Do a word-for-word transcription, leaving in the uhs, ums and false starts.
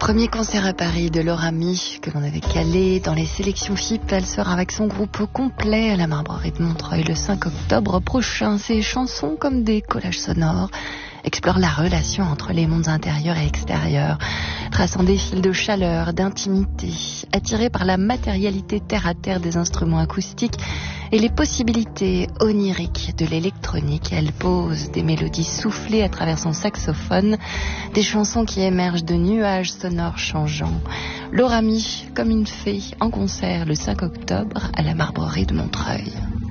Premier concert à Paris de Laura Mi, que l'on avait calé dans les sélections F I P. Elle sera avec son groupe complet à la Marbrerie de Montreuil le cinq octobre prochain. Ses chansons, comme des collages sonores, explorent la relation entre les mondes intérieurs et extérieurs, traçant des fils de chaleur, d'intimité, attirés par la matérialité terre-à-terre des instruments acoustiques et les possibilités oniriques de l'électronique. Elle pose des mélodies soufflées à travers son saxophone, des chansons qui émergent de nuages sonores changeants. Laura Mi, comme une fée, en concert le cinq octobre à la Marbrerie de Montreuil.